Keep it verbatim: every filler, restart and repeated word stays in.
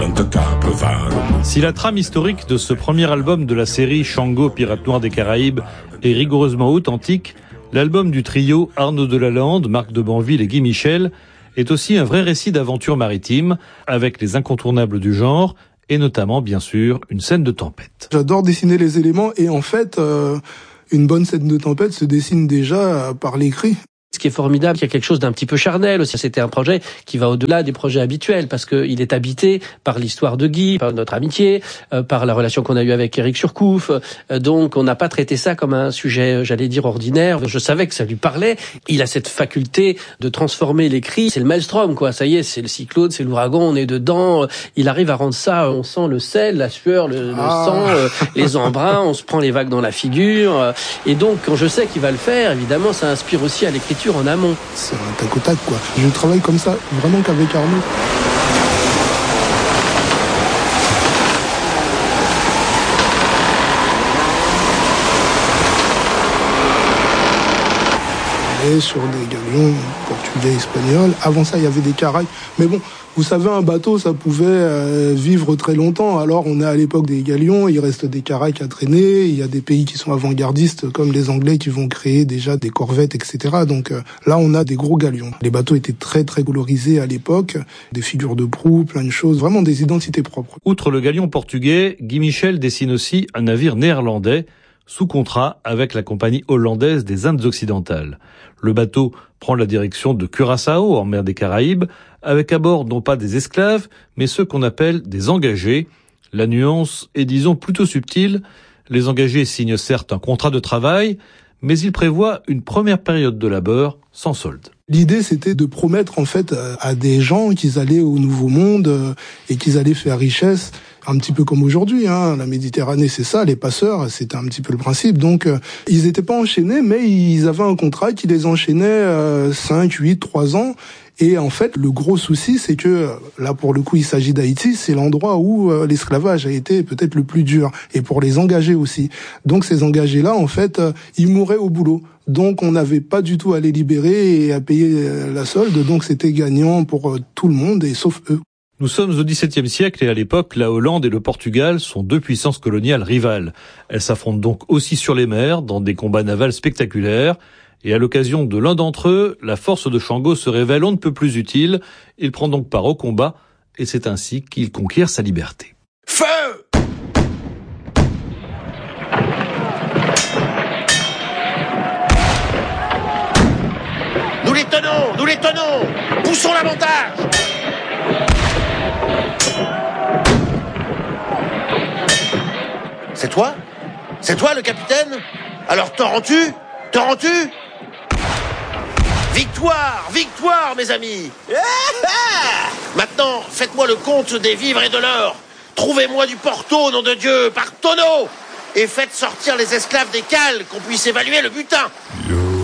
Si la trame historique de ce premier album de la série Shango, Pirate Noir des Caraïbes, est rigoureusement authentique, l'album du trio Arnaud Delalande, Marc de Banville et Guy Michel est aussi un vrai récit d'aventure maritime, avec les incontournables du genre, et notamment, bien sûr, une scène de tempête. J'adore dessiner les éléments, et en fait, euh, une bonne scène de tempête se dessine déjà par l'écrit. Ce qui est formidable, il y a quelque chose d'un petit peu charnel aussi. C'était un projet qui va au-delà des projets habituels parce qu'il est habité par l'histoire de Guy, par notre amitié, euh, par la relation qu'on a eue avec Éric Surcouf. Euh, donc on n'a pas traité ça comme un sujet, j'allais dire, ordinaire. Je savais que ça lui parlait. Il a cette faculté de transformer l'écrit. C'est le maelstrom, quoi. Ça y est, c'est le cyclone, c'est l'ouragan, on est dedans. Il arrive à rendre ça, on sent le sel, la sueur, le, le ah. sang, euh, les embruns, on se prend les vagues dans la figure. Et donc quand je sais qu'il va le faire, évidemment, ça inspire aussi à l'écriture en amont. C'est un tac au tac, quoi. Je travaille comme ça, vraiment qu'avec Arnaud. Et sur des galions portugais, espagnols. Avant ça, il y avait des Caraïbes. Mais bon, vous savez, un bateau, ça pouvait euh, vivre très longtemps. Alors, on est à l'époque des galions, il reste des Caraïbes à traîner. Il y a des pays qui sont avant-gardistes, comme les Anglais, qui vont créer déjà des corvettes, et cetera. Donc euh, là, on a des gros galions. Les bateaux étaient très, très colorisés à l'époque. Des figures de proue, plein de choses. Vraiment des identités propres. Outre le galion portugais, Guy Michel dessine aussi un navire néerlandais, sous contrat avec la compagnie hollandaise des Indes occidentales. Le bateau prend la direction de Curaçao, en mer des Caraïbes, avec à bord non pas des esclaves, mais ceux qu'on appelle des engagés. La nuance est, disons, plutôt subtile. Les engagés signent certes un contrat de travail, mais ils prévoient une première période de labeur sans solde. L'idée, c'était de promettre en fait à des gens qu'ils allaient au Nouveau Monde et qu'ils allaient faire richesse, un petit peu comme aujourd'hui. Hein. La Méditerranée, c'est ça, les passeurs, c'était un petit peu le principe. Donc, euh, ils n'étaient pas enchaînés, mais ils avaient un contrat qui les enchaînait euh, cinq, huit, trois ans. Et en fait, le gros souci, c'est que, là, pour le coup, il s'agit d'Haïti, c'est l'endroit où euh, l'esclavage a été peut-être le plus dur, et pour les engagés aussi. Donc, ces engagés-là, en fait, euh, ils mouraient au boulot. Donc, on n'avait pas du tout à les libérer et à payer euh, la solde, donc c'était gagnant pour euh, tout le monde, et sauf eux. Nous sommes au dix-septième siècle et à l'époque, la Hollande et le Portugal sont deux puissances coloniales rivales. Elles s'affrontent donc aussi sur les mers, dans des combats navals spectaculaires. Et à l'occasion de l'un d'entre eux, la force de Shango se révèle on ne peut plus utile. Il prend donc part au combat et c'est ainsi qu'il conquiert sa liberté. Feu! Nous les tenons, nous les tenons! Poussons l'avantage! C'est toi? C'est toi le capitaine? Alors t'en rends-tu? T'en rends-tu? Victoire! Victoire, mes amis! Maintenant, faites-moi le compte des vivres et de l'or. Trouvez-moi du Porto, nom de Dieu, par tonneau! Et faites sortir les esclaves des cales, qu'on puisse évaluer le butin!